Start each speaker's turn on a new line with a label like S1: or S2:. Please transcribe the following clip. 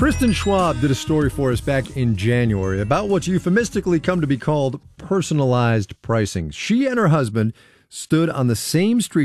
S1: Kristen Schwab did a story for us back in January about what's euphemistically come to be called personalized pricing. She and her husband stood on the same street